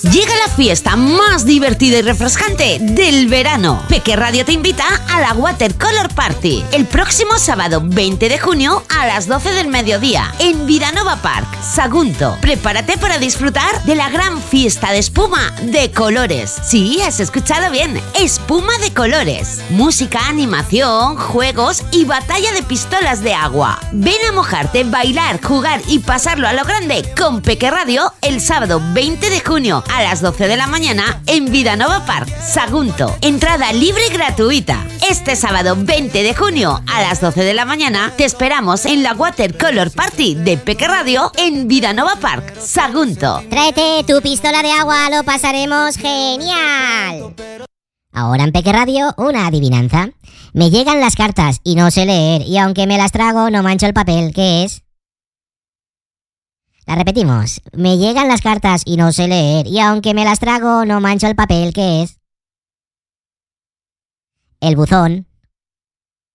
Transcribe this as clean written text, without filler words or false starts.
Llega la fiesta más divertida y refrescante del verano. Peque Radio te invita a la Watercolor Party el próximo sábado 20 de junio a las 12 del mediodía en Vilanova Park, Sagunto. Prepárate para disfrutar de la gran fiesta de espuma de colores. Sí, has escuchado bien, espuma de colores. Música, animación, juegos y batalla de pistolas de agua. Ven a mojarte, bailar, jugar y pasarlo a lo grande con Peque Radio el sábado 20 de junio a las 12 de la mañana en Vilanova Park, Sagunto. Entrada libre y gratuita. Este sábado 20 de junio a las 12 de la mañana te esperamos en la Watercolor Party de Peque Radio en Vilanova Park, Sagunto. Tráete tu pistola de agua, lo pasaremos genial. Ahora en Peque Radio, una adivinanza. Me llegan las cartas y no sé leer, y aunque me las trago no mancho el papel. ¿Qué es? La repetimos. Me llegan las cartas y no sé leer, y aunque me las trago no mancho el papel. ¿Qué es? El buzón.